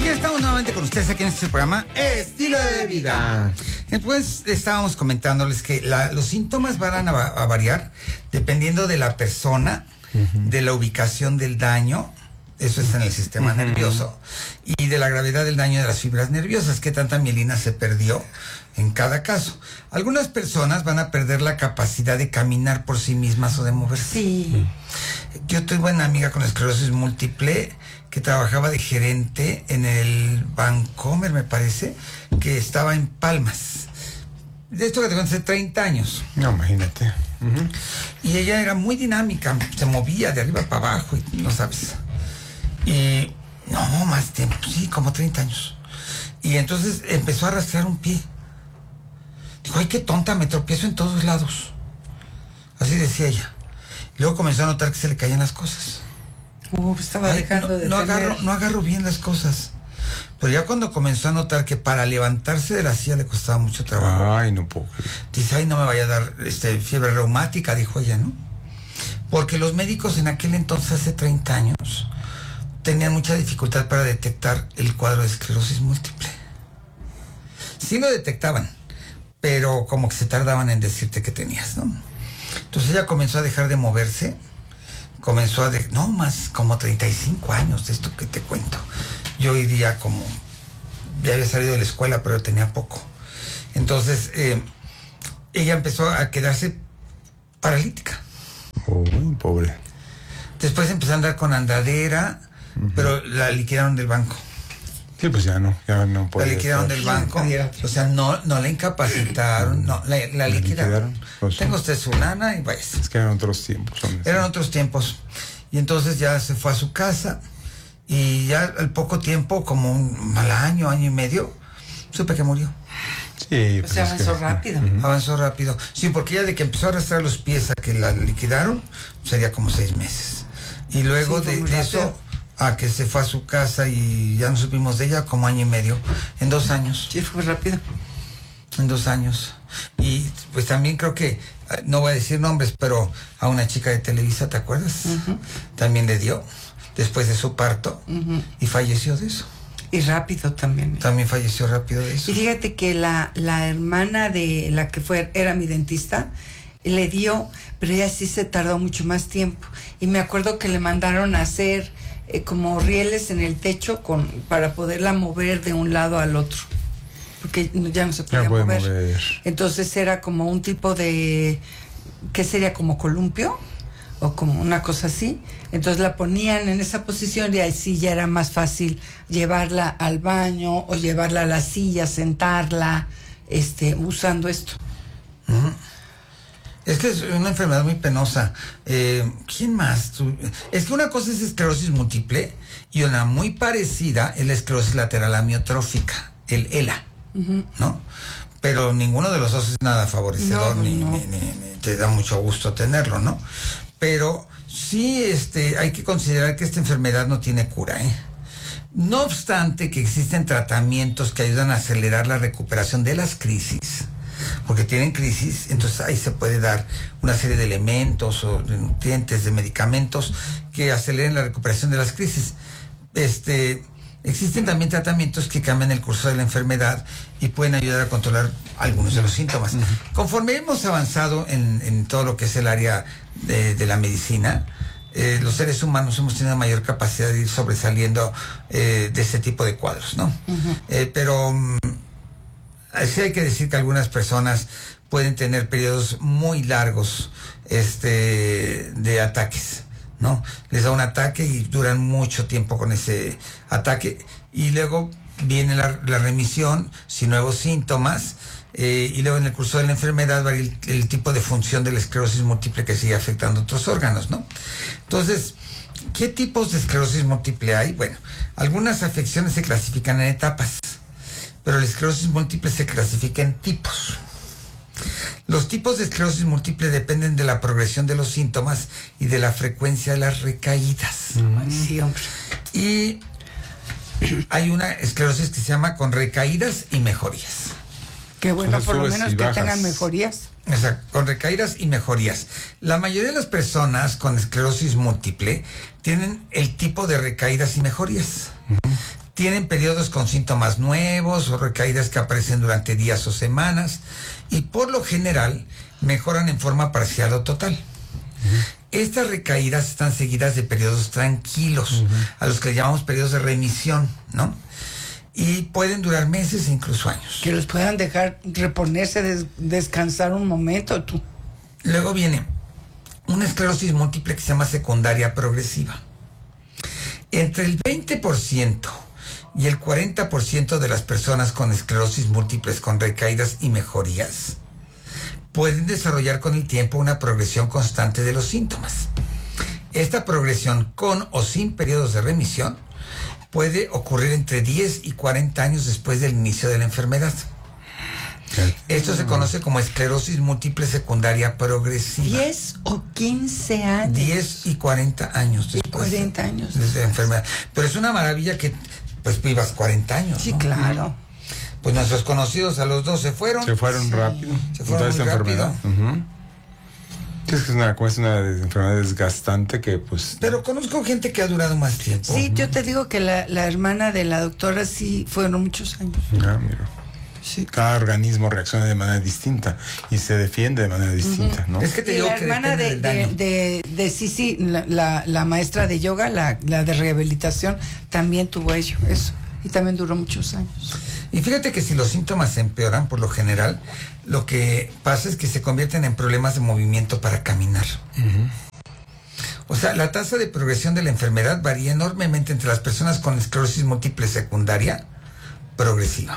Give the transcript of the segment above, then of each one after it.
Y ya estamos nuevamente con ustedes aquí en este programa Estilo de Vida. Después estábamos comentándoles que los síntomas van a variar dependiendo de la persona, de la ubicación del daño, eso está en el sistema nervioso, y de la gravedad del daño de las fibras nerviosas, que tanta mielina se perdió en cada caso. Algunas personas van a perder la capacidad de caminar por sí mismas o de moverse. Sí. Yo tuve una amiga con esclerosis múltiple que trabajaba de gerente en el Bancomer, me parece, que estaba en Palmas. De esto que te cuento, hace 30 años. No, imagínate. Y ella era muy dinámica, se movía de arriba para abajo y no sabes. Y no, más tiempo, sí, como 30 años. Y entonces empezó a arrastrar un pie. Dijo, ay, qué tonta, me tropiezo en todos lados. Así decía ella. Luego comenzó a notar que se le caían las cosas. Estaba dejando de no tener... no agarro bien las cosas. Pero ya cuando comenzó a notar que para levantarse de la silla le costaba mucho trabajo. Ay, no puedo. Dice, ay, no me vaya a dar fiebre reumática, dijo ella, ¿no? Porque los médicos en aquel entonces, hace 30 años, tenían mucha dificultad para detectar el cuadro de esclerosis múltiple. Sí lo detectaban, pero como que se tardaban en decirte que tenías, ¿no? Entonces ella comenzó a dejar de moverse, comenzó no más, como 35 años de esto que te cuento. Yo hoy día ya había salido de la escuela, pero tenía poco. Entonces, ella empezó a quedarse paralítica. Uy, pobre. Después empezó a andar con andadera, pero la liquidaron del banco. Sí, pues ya no puede. La liquidaron del banco, o sea, no la incapacitaron, no, la liquidaron. Pues, tengo usted su lana y vaya. Es que eran otros tiempos. Eran otros tiempos. Y entonces ya se fue a su casa y ya al poco tiempo, como al año y medio, supe que murió. Sí, pues avanzó rápido. Avanzó rápido. Sí, porque ya de que empezó a arrastrar los pies a que la liquidaron, sería como 6 meses. Y luego de eso, a que se fue a su casa y ya no supimos de ella, como año y medio, en 2 años. Sí, fue rápido. En 2 años. Y pues también creo que, no voy a decir nombres, pero a una chica de Televisa, ¿te acuerdas? También le dio, después de su parto, y falleció de eso. Y rápido también. También falleció rápido de eso. Y fíjate que la hermana de la que era mi dentista, le dio, pero ella sí se tardó mucho más tiempo. Y me acuerdo que le mandaron a hacer como rieles en el techo para poderla mover de un lado al otro. Porque ya no se podía mover. Entonces era como un tipo de, ¿qué sería? Como columpio o como una cosa así. Entonces la ponían en esa posición y ahí sí ya era más fácil llevarla al baño o llevarla a la silla, sentarla, usando esto. Es que es una enfermedad muy penosa. ¿Quién más? Es que una cosa es esclerosis múltiple y una muy parecida es la esclerosis lateral amiotrófica, el ELA, ¿no? Pero ninguno de los dos es nada favorecedor, ni te da mucho gusto tenerlo, ¿no? Pero sí, hay que considerar que esta enfermedad no tiene cura, ¿eh? No obstante que existen tratamientos que ayudan a acelerar la recuperación de las crisis, porque tienen crisis, entonces ahí se puede dar una serie de elementos o de nutrientes, de medicamentos que aceleren la recuperación de las crisis. Existen también tratamientos que cambian el curso de la enfermedad y pueden ayudar a controlar algunos de los síntomas. Conforme hemos avanzado en todo lo que es el área de la medicina, los seres humanos hemos tenido mayor capacidad de ir sobresaliendo de este tipo de cuadros, ¿no? Pero sí hay que decir que algunas personas pueden tener periodos muy largos de ataques, ¿no? Les da un ataque y duran mucho tiempo con ese ataque y luego viene la remisión sin nuevos síntomas y luego en el curso de la enfermedad va el tipo de función de la esclerosis múltiple que sigue afectando otros órganos, ¿no? Entonces, ¿qué tipos de esclerosis múltiple hay? Bueno, algunas afecciones se clasifican en etapas, pero la esclerosis múltiple se clasifica en tipos. Los tipos de esclerosis múltiple dependen de la progresión de los síntomas y de la frecuencia de las recaídas. Sí, hombre. Y hay una esclerosis que se llama con recaídas y mejorías. Qué bueno, por lo subes menos y que bajas. tengan mejorías. Exacto, con recaídas y mejorías. La mayoría de las personas con esclerosis múltiple tienen el tipo de recaídas y mejorías. Tienen periodos con síntomas nuevos o recaídas que aparecen durante días o semanas y por lo general mejoran en forma parcial o total. Estas recaídas están seguidas de periodos tranquilos, a los que le llamamos periodos de remisión, ¿no? Y pueden durar meses e incluso años. Que los puedan dejar reponerse, descansar un momento, tú. Luego viene una esclerosis múltiple que se llama secundaria progresiva. Entre el 20% y el 40% de las personas con esclerosis múltiples con recaídas y mejorías pueden desarrollar con el tiempo una progresión constante de los síntomas. Esta progresión con o sin periodos de remisión puede ocurrir entre 10 y 40 años después del inicio de la enfermedad. Esto se conoce como esclerosis múltiple secundaria progresiva. 10 o 15 años. 10 y 40 años después. 40 años. Desde la enfermedad. Pero es una maravilla que pues vivas 40 años. Sí, ¿no? Claro. Pues nuestros conocidos a los 2 se fueron. Se fueron rápido. Se fueron con toda muy esta rápido. enfermedad. Es que es una enfermedad desgastante que pues... Pero conozco gente que ha durado más tiempo. Sí, yo te digo que la hermana de la doctora sí fueron muchos años. Mira. Sí. Cada organismo reacciona de manera distinta y se defiende de manera distinta, ¿no? Es que te Y digo la que hermana depende del daño. de Sisi, la maestra de yoga, la de rehabilitación, también tuvo eso. Y también duró muchos años. Y fíjate que si los síntomas se empeoran, por lo general, lo que pasa es que se convierten en problemas de movimiento para caminar. O sea, la tasa de progresión de la enfermedad varía enormemente entre las personas con esclerosis múltiple secundaria progresiva.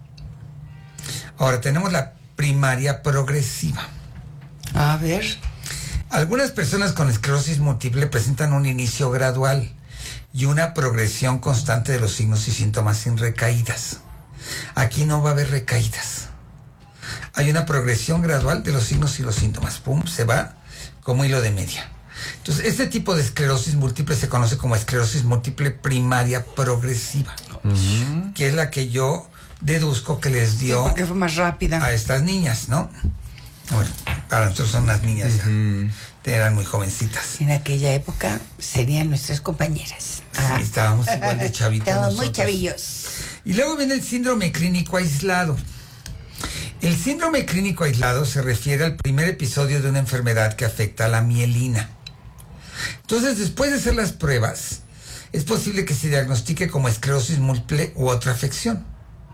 Ahora, tenemos la primaria progresiva. A ver. Algunas personas con esclerosis múltiple presentan un inicio gradual y una progresión constante de los signos y síntomas sin recaídas. Aquí no va a haber recaídas. Hay una progresión gradual de los signos y los síntomas. Pum, se va como hilo de media. Entonces, este tipo de esclerosis múltiple se conoce como esclerosis múltiple primaria progresiva, que es la que yo deduzco que les dio Sí, porque fue más rápida. a estas niñas, ¿no? Bueno, para nosotros son unas niñas ya. Eran muy jovencitas. En aquella época serían nuestras compañeras. Sí, estábamos igual de chavitos. Estábamos muy nosotros. chavillos. Y luego viene el síndrome clínico aislado. El síndrome clínico aislado se refiere al primer episodio de una enfermedad que afecta a la mielina. Entonces, después de hacer las pruebas, es posible que se diagnostique como esclerosis múltiple u otra afección.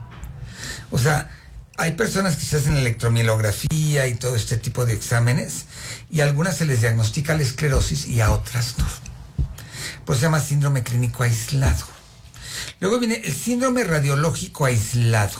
O sea, hay personas que se hacen electromielografía y todo este tipo de exámenes, y a algunas se les diagnostica la esclerosis y a otras no. Pues se llama síndrome clínico aislado. Luego viene el síndrome radiológico aislado.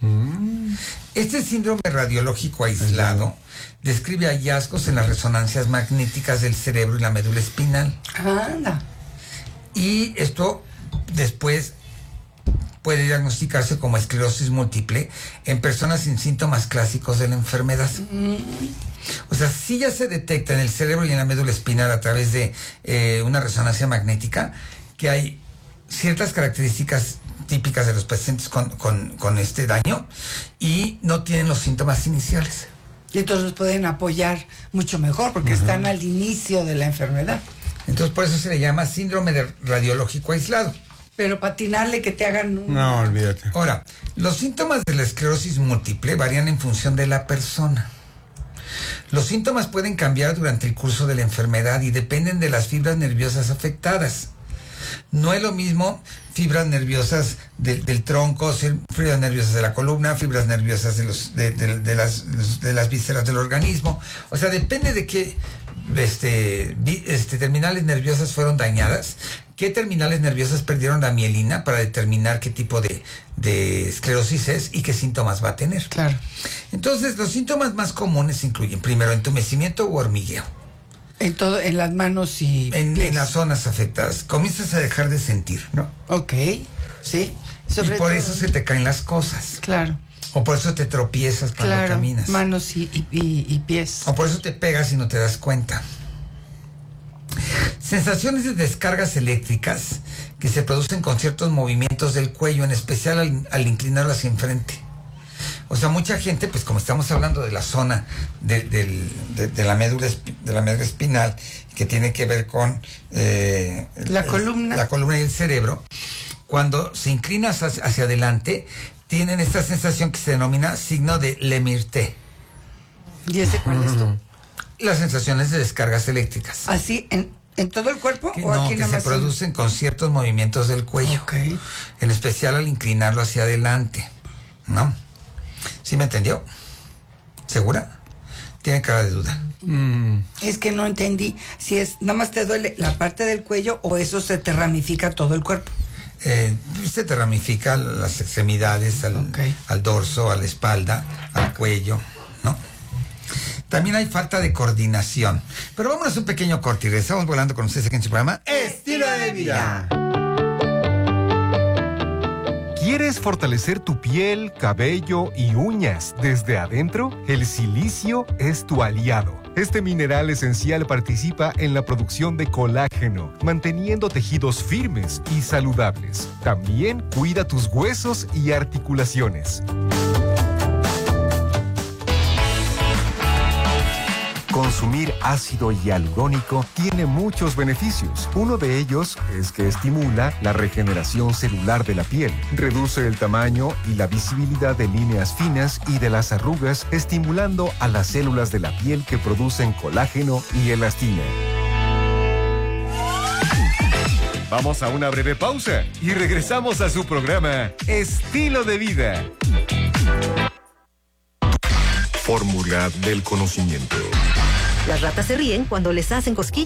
Este síndrome radiológico aislado describe hallazgos en las resonancias magnéticas del cerebro y la médula espinal. Anda. Y esto después puede diagnosticarse como esclerosis múltiple en personas sin síntomas clásicos de la enfermedad. O sea, si ya se detecta en el cerebro y en la médula espinal a través de una resonancia magnética que hay ciertas características típicas de los pacientes con este daño y no tienen los síntomas iniciales. Y entonces pueden apoyar mucho mejor porque están al inicio de la enfermedad. Entonces por eso se le llama síndrome radiológico aislado. Pero patinarle que te hagan un... No, olvídate. Ahora, los síntomas de la esclerosis múltiple varían en función de la persona. Los síntomas pueden cambiar durante el curso de la enfermedad y dependen de las fibras nerviosas afectadas. No es lo mismo fibras nerviosas del tronco, fibras nerviosas de la columna, fibras nerviosas de las vísceras del organismo. O sea, depende de qué terminales nerviosas fueron dañadas, qué terminales nerviosas perdieron la mielina para determinar qué tipo de esclerosis es y qué síntomas va a tener. Claro. Entonces, los síntomas más comunes incluyen, primero, entumecimiento u hormigueo. En las manos y... En las zonas afectadas. Comienzas a dejar de sentir, ¿no? Ok, sí. Y por eso se te caen las cosas. Claro. O por eso te tropiezas cuando caminas. Manos y pies. O por eso te pegas y no te das cuenta. Sensaciones de descargas eléctricas que se producen con ciertos movimientos del cuello, en especial al inclinarlo hacia enfrente. O sea, mucha gente, pues como estamos hablando de la zona de la médula espinal, que tiene que ver con la columna. La columna y el cerebro, Cuando se inclina hacia adelante, tienen esta sensación que se denomina signo de Lemirté. ¿Y ese cuál es tú? Las sensaciones de descargas eléctricas. ¿Así en todo el cuerpo o No, aquí que nada se más? producen con ciertos movimientos del cuello. Ok. En especial al inclinarlo hacia adelante. ¿No? ¿Sí me entendió? ¿Segura? Tiene cara de duda. Es que no entendí si es nada más te duele la parte del cuello o eso se te ramifica todo el cuerpo. Se te ramifica las extremidades, al dorso, a la espalda, al cuello, ¿no? También hay falta de coordinación. Pero vámonos a un pequeño corte y regresamos volando con ustedes aquí en su programa Estilo de Vida. ¿Quieres fortalecer tu piel, cabello y uñas desde adentro? El silicio es tu aliado. Este mineral esencial participa en la producción de colágeno, manteniendo tejidos firmes y saludables. También cuida tus huesos y articulaciones. Consumir ácido hialurónico tiene muchos beneficios. Uno de ellos es que estimula la regeneración celular de la piel, reduce el tamaño y la visibilidad de líneas finas y de las arrugas, estimulando a las células de la piel que producen colágeno y elastina. Vamos a una breve pausa y regresamos a su programa Estilo de Vida. Fórmula del conocimiento. Las ratas se ríen cuando les hacen cosquillas.